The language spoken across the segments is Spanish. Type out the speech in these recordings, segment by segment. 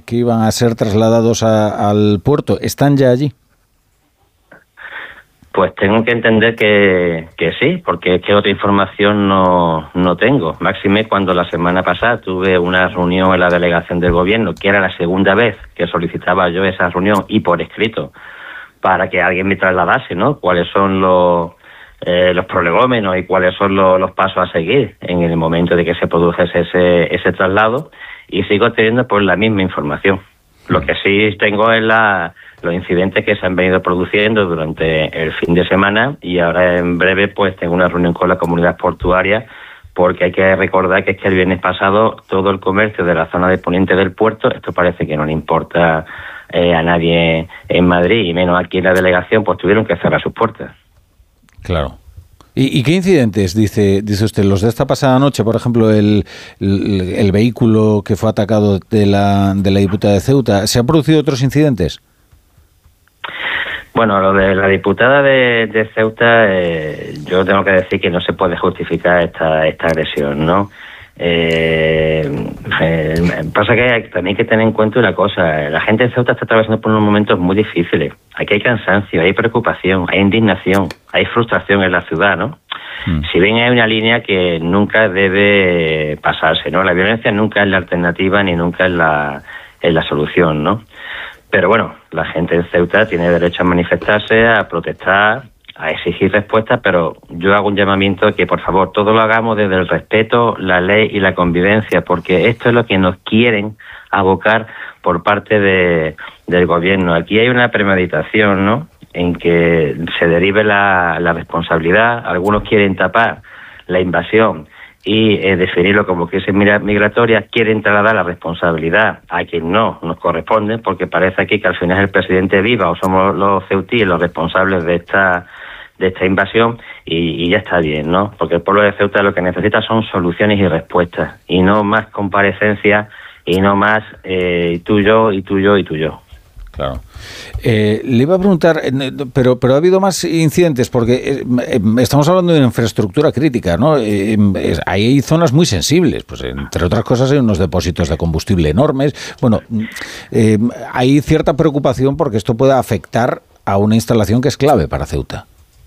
que iban a ser trasladados al puerto, ¿están ya allí? Pues tengo que entender que sí, porque es que otra información no tengo. Máxime cuando la semana pasada tuve una reunión en la delegación del gobierno, que era la segunda vez que solicitaba yo esa reunión y por escrito, para que alguien me trasladase, ¿no? Cuáles son los prolegómenos y cuáles son los pasos a seguir en el momento de que se produjese ese traslado, y sigo teniendo pues la misma información. Lo que sí tengo es los incidentes que se han venido produciendo durante el fin de semana, y ahora en breve pues tengo una reunión con la comunidad portuaria, porque hay que recordar que es que el viernes pasado todo el comercio de la zona de poniente del puerto, esto parece que no le importa a nadie en Madrid, y menos aquí en la delegación, pues tuvieron que cerrar sus puertas. Claro. ¿Y qué incidentes dice usted? Los de esta pasada noche, por ejemplo, el vehículo que fue atacado de la diputada de Ceuta. ¿Se han producido otros incidentes? Bueno, lo de la diputada de Ceuta, yo tengo que decir que no se puede justificar esta agresión, ¿no? Pasa que también hay que tener en cuenta una cosa: la gente de Ceuta está atravesando por unos momentos muy difíciles. Aquí hay cansancio, hay preocupación, hay indignación, hay frustración en la ciudad, ¿no? Si bien hay una línea que nunca debe pasarse, ¿no? La violencia nunca es la alternativa ni nunca es la solución, ¿no? Pero bueno, la gente en Ceuta tiene derecho a manifestarse, a protestar, a exigir respuestas, pero yo hago un llamamiento a que por favor todo lo hagamos desde el respeto, la ley y la convivencia, porque esto es lo que nos quieren abocar por parte del gobierno. Aquí hay una premeditación, ¿no?, en que se derive la responsabilidad. Algunos quieren tapar la invasión y definirlo como crisis migratoria, quieren trasladar la responsabilidad a quien no nos corresponde, porque parece aquí que al final es el presidente Viva o somos los ceutíes los responsables de esta invasión, y ya está bien, ¿no? Porque el pueblo de Ceuta lo que necesita son soluciones y respuestas, y no más comparecencias, y no más tú, yo, y tú, yo, y tú, yo. Claro. Le iba a preguntar, pero ha habido más incidentes, porque estamos hablando de una infraestructura crítica, ¿no? Hay zonas muy sensibles, pues entre otras cosas hay unos depósitos de combustible enormes. Bueno, hay cierta preocupación porque esto pueda afectar a una instalación que es clave para Ceuta.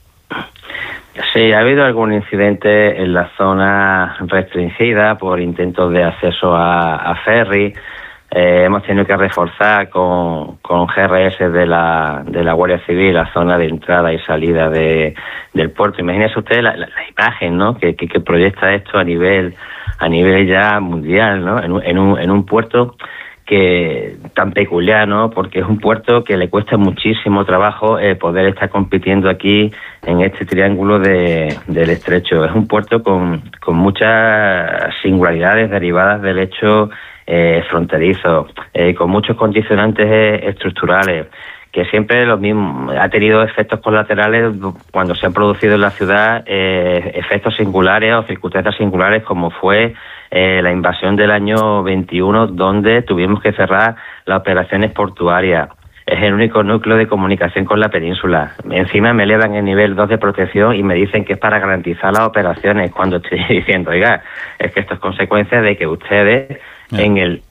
Sí, ha habido algún incidente en la zona restringida por intentos de acceso a ferry. Hemos tenido que reforzar con GRS de la Guardia Civil la zona de entrada y salida del puerto. Imagínese usted la imagen, ¿no?, que proyecta esto a nivel ya mundial, ¿no?, en un puerto que tan peculiar, ¿no?, porque es un puerto que le cuesta muchísimo trabajo poder estar compitiendo aquí en este triángulo del estrecho. Es un puerto con muchas singularidades derivadas del hecho fronterizo, con muchos condicionantes estructurales, que siempre lo mismo, ha tenido efectos colaterales cuando se han producido en la ciudad efectos singulares o circunstancias singulares, como fue la invasión del año 21, donde tuvimos que cerrar las operaciones portuarias. Es el único núcleo de comunicación con la península. Encima me elevan el nivel 2 de protección y me dicen que es para garantizar las operaciones, cuando estoy diciendo, oiga, es que esto es consecuencia de que ustedes, en el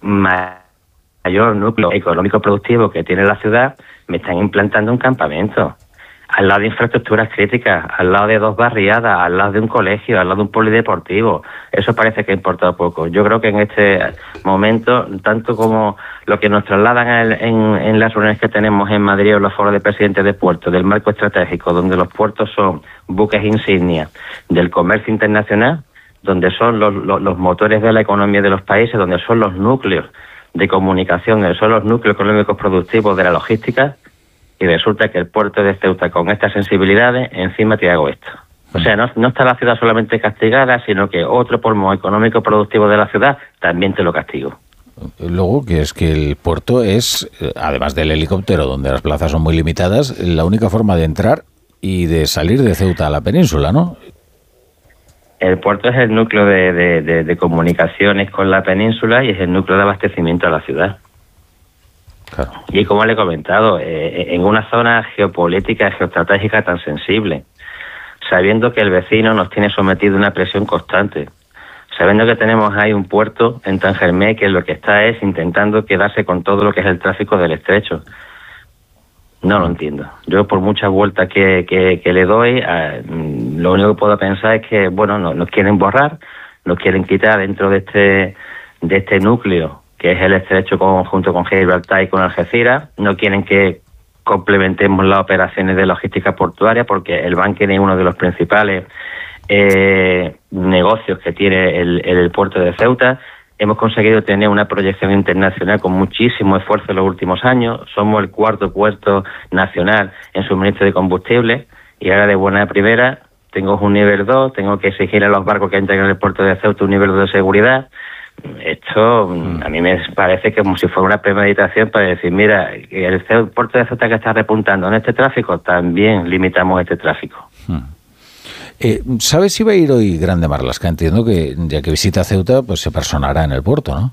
mayor núcleo económico productivo que tiene la ciudad, me están implantando un campamento al lado de infraestructuras críticas, al lado de 2 barriadas, al lado de un colegio, al lado de un polideportivo. Eso parece que ha importado poco. Yo creo que en este momento, tanto como lo que nos trasladan en las reuniones que tenemos en Madrid o los foros de presidentes de puertos, del marco estratégico, donde los puertos son buques insignia del comercio internacional, donde son los motores de la economía de los países, donde son los núcleos de comunicación, donde son los núcleos económicos productivos de la logística, y resulta que el puerto de Ceuta, con estas sensibilidades, encima te hago esto. O sea, no está la ciudad solamente castigada, sino que otro pulmón económico productivo de la ciudad también te lo castigo. Luego, que es que el puerto es, además del helicóptero, donde las plazas son muy limitadas, la única forma de entrar y de salir de Ceuta a la península, ¿no? El puerto es el núcleo de comunicaciones con la península y es el núcleo de abastecimiento a la ciudad. Claro. Y como le he comentado, en una zona geopolítica y geoestratégica tan sensible, sabiendo que el vecino nos tiene sometido a una presión constante, sabiendo que tenemos ahí un puerto en Tangermé que lo que está es intentando quedarse con todo lo que es el tráfico del estrecho. No lo entiendo. Yo, por muchas vueltas que le doy, lo único que puedo pensar es que, bueno, nos quieren borrar, nos quieren quitar dentro de este núcleo, que es el estrecho junto con Gibraltar y con Algeciras. No quieren que complementemos las operaciones de logística portuaria, porque el banking es uno de los principales negocios que tiene el puerto de Ceuta. Hemos conseguido tener una proyección internacional con muchísimo esfuerzo en los últimos años. Somos el 4º puerto nacional en suministro de combustible, y ahora de buena primera tengo un nivel 2, tengo que exigir a los barcos que entren en el puerto de Ceuta un nivel 2 de seguridad. Esto a mí me parece como si fuera una premeditación para decir, mira, el puerto de Ceuta que está repuntando en este tráfico, también limitamos este tráfico. ¿Sabes si va a ir hoy Grande Marlaska? Entiendo que ya que visita Ceuta, pues se personará en el puerto, ¿no?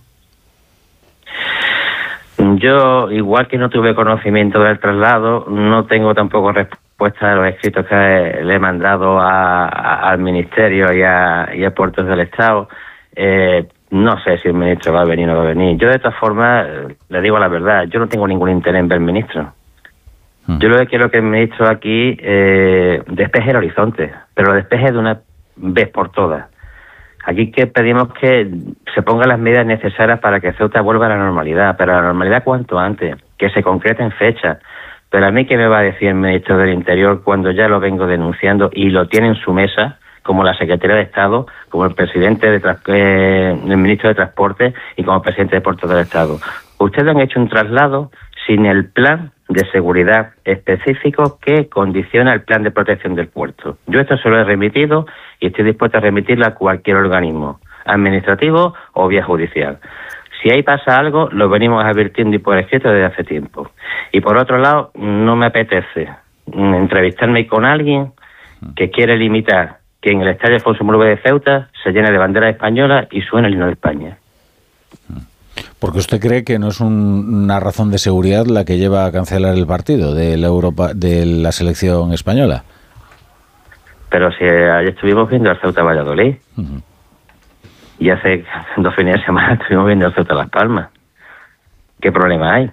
Yo, igual que no tuve conocimiento del traslado, no tengo tampoco respuesta a los escritos que le he mandado al Ministerio y a Puertos del Estado. No sé si el ministro va a venir o no va a venir. Yo, de todas formas, le digo la verdad, yo no tengo ningún interés en ver al ministro. Yo lo que quiero que el ministro aquí despeje el horizonte, pero lo despeje de una vez por todas. Aquí que pedimos que se pongan las medidas necesarias para que Ceuta vuelva a la normalidad, pero a la normalidad cuanto antes, que se concreten fechas. Pero a mí, ¿qué me va a decir el ministro del Interior cuando ya lo vengo denunciando y lo tiene en su mesa, como la Secretaría de Estado, como el presidente el ministro de Transporte y como el presidente de Puertos del Estado? Ustedes han hecho un traslado sin el plan de seguridad específico que condiciona el plan de protección del puerto. Yo esto se lo he remitido y estoy dispuesto a remitirlo a cualquier organismo, administrativo o vía judicial. Si ahí pasa algo, lo venimos advirtiendo y por escrito desde hace tiempo. Y por otro lado, no me apetece entrevistarme con alguien que quiere limitar que en el estadio Alfonso Murube de Ceuta se llene de banderas españolas y suene el himno de España. Porque usted cree que no es una razón de seguridad la que lleva a cancelar el partido de la selección española. Pero si ayer estuvimos viendo al Ceuta Valladolid, y hace 2 fines de semana estuvimos viendo al Ceuta Las Palmas. ¿Qué problema hay?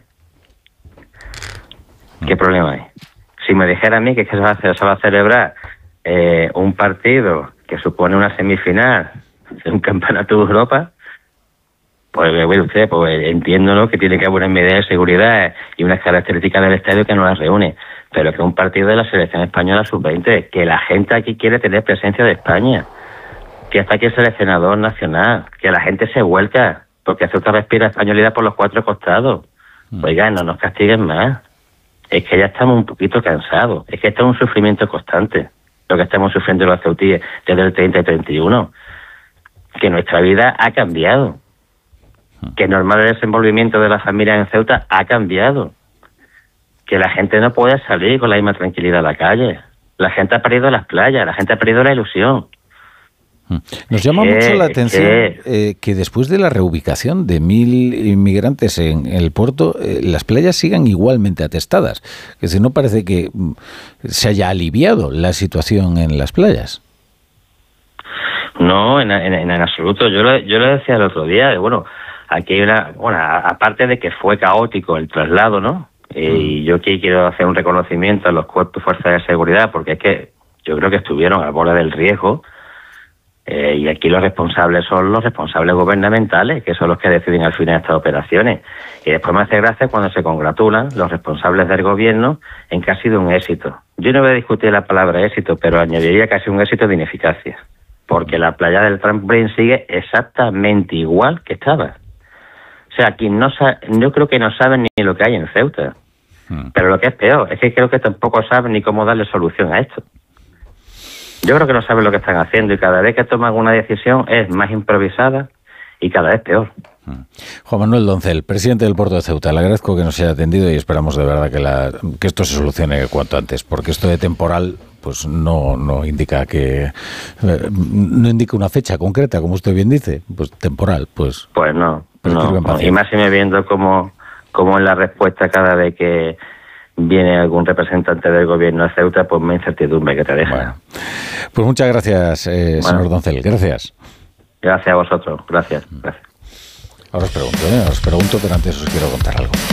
¿Qué problema hay? Si me dijera a mí que se va a celebrar un partido que supone una semifinal de un campeonato de Europa, pues ve usted, pues entiendo, ¿no?, que tiene que haber unas medidas de seguridad y unas características del estadio que no las reúne, pero que un partido de la selección española sub-20, que la gente aquí quiere tener presencia de España, que hasta aquí el seleccionador nacional, que la gente se vuelca, porque Ceuta respira españolidad por los 4 costados. Oigan, no nos castiguen más. Es que ya estamos un poquito cansados. Es que esto es un sufrimiento constante, lo que estamos sufriendo los ceutíes desde el 30 y 31. Que nuestra vida ha cambiado. Que el normal desenvolvimiento de la familia en Ceuta ha cambiado. Que la gente no puede salir con la misma tranquilidad a la calle. La gente ha perdido las playas, la gente ha perdido la ilusión. Nos llama mucho la atención que después de la reubicación de 1.000 inmigrantes en el puerto, las playas sigan igualmente atestadas. Es decir, no parece que se haya aliviado la situación en las playas. No, en absoluto. Yo lo decía el otro día. Bueno, aquí hay aparte de que fue caótico el traslado, ¿no? Y yo aquí quiero hacer un reconocimiento a los cuerpos y fuerzas de seguridad, porque es que yo creo que estuvieron al borde del riesgo. Y aquí los responsables son los responsables gubernamentales, que son los que deciden al final estas operaciones. Y después me hace gracia cuando se congratulan los responsables del gobierno en que ha sido un éxito. Yo no voy a discutir la palabra éxito, pero añadiría que ha sido un éxito de ineficacia, porque la playa del Trampolín sigue exactamente igual que estaba. O sea, aquí yo creo que no saben ni lo que hay en Ceuta. Pero lo que es peor es que creo que tampoco saben ni cómo darle solución a esto. Yo creo que no saben lo que están haciendo y cada vez que toman una decisión es más improvisada y cada vez peor. Juan Manuel Doncel, presidente del Puerto de Ceuta, le agradezco que nos haya atendido y esperamos de verdad que esto se solucione cuanto antes, porque esto de temporal pues no indica no indica una fecha concreta, como usted bien dice, pues temporal, pues no. Y más si me viendo como en la respuesta cada vez que viene algún representante del gobierno a Ceuta, pues me incertidumbre que te deja. Bueno, pues muchas gracias, señor Doncel, gracias. Gracias a vosotros. Gracias. Ahora os pregunto, pero antes os quiero contar algo.